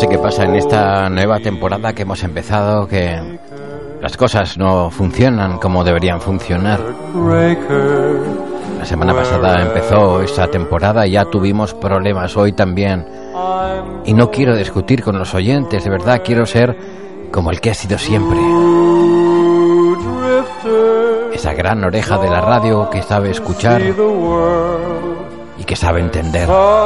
sé qué pasa en esta nueva temporada que hemos empezado, que las cosas no funcionan como deberían funcionar. La semana pasada empezó esta temporada y ya tuvimos problemas, hoy también. Y no quiero discutir con los oyentes, de verdad, quiero ser como el que ha sido siempre. Esa gran oreja de la radio que sabe escuchar y que sabe entender.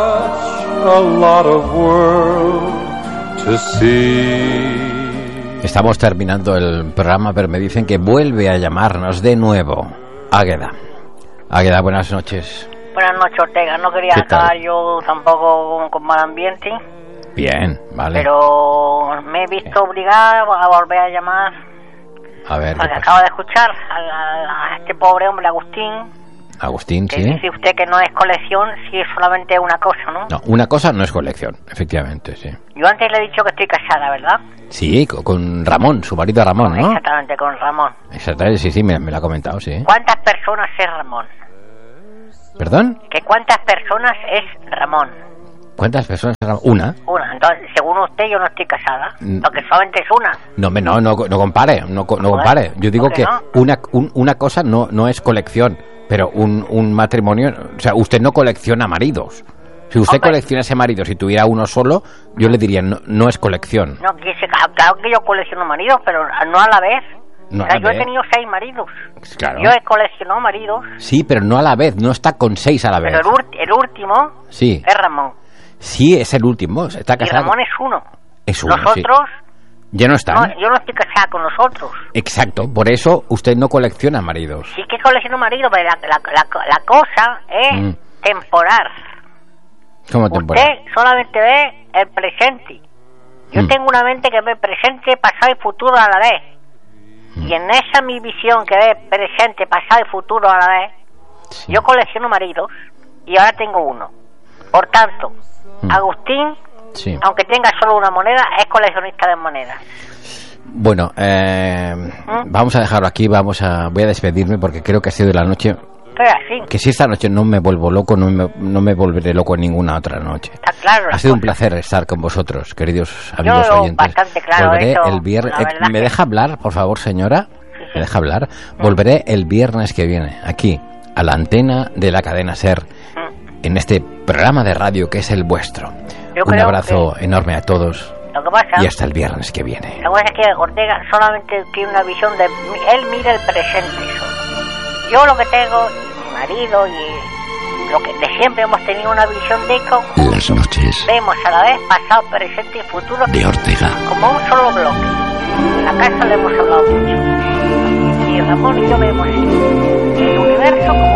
Estamos terminando el programa, pero me dicen que vuelve a llamarnos de nuevo Águeda. Águeda, buenas noches. Buenas noches, Ortega. No quería acabar yo tampoco con mal ambiente. Bien, vale. Pero me he visto obligada a volver a llamar. A ver. Porque acabo de escuchar a este pobre hombre, Agustín, sí. Dice usted que no es colección, si es solamente una cosa, ¿no? No, una cosa no es colección, efectivamente, sí. Yo antes le he dicho que estoy casada, ¿verdad? Sí, con Ramón, su marido Ramón, ¿no? Exactamente, con Ramón. Exactamente, sí, me lo ha comentado, sí. ¿Cuántas personas es Ramón? ¿Perdón? ¿Que cuántas personas es Ramón? ¿Cuántas personas es Ramón? Una. Entonces, según usted, yo no estoy casada, porque solamente es una. No compare, no compare. Yo digo que no? una cosa no es colección, pero un matrimonio, o sea, usted no colecciona maridos. Si usted coleccionase maridos y tuviera uno solo, yo le diría, no es colección. No, claro que yo colecciono maridos, pero no a la vez. No, o sea, yo he tenido 6 maridos. Claro. Yo he coleccionado maridos. Sí, pero no a la vez, no está con 6 a la vez. Pero el último sí. Es Ramón. Sí, es el último, está casado. Y Ramón es uno. Es uno, los otros... Ya no están. No, yo no estoy casada con los otros. Exacto, por eso usted no colecciona maridos. Sí que colecciono maridos, pero la cosa es temporal. ¿Cómo temporal? Usted solamente ve el presente. Yo tengo una mente que ve presente, pasado y futuro a la vez. Y en esa mi visión que ve presente, pasado y futuro a la vez, yo colecciono maridos y ahora tengo uno. Por tanto, Agustín, aunque tenga solo una moneda, es coleccionista de monedas. Bueno, vamos a dejarlo aquí, voy a despedirme porque creo que ha sido la noche. Que si esta noche no me vuelvo loco, no me volveré loco en ninguna otra noche. Está claro. Ha sido un placer estar con vosotros, queridos amigos oyentes. Bastante claro. Volveré eso, el viernes. ¿Me deja hablar, por favor, señora? Sí. ¿Me deja hablar? Volveré el viernes que viene, aquí, a la antena de la cadena SER, en este programa de radio que es el vuestro. Un abrazo enorme a todos. Lo que pasa, y hasta el viernes que viene. La cosa es que Ortega solamente tiene una visión de... Él mira el presente solo. Yo lo que tengo, y mi marido, y lo que de siempre hemos tenido una visión de cómo las noches vemos a la vez pasado, presente y futuro de Ortega como un solo bloque. En la casa le hemos hablado mucho. Y Ramón y yo vemos el universo como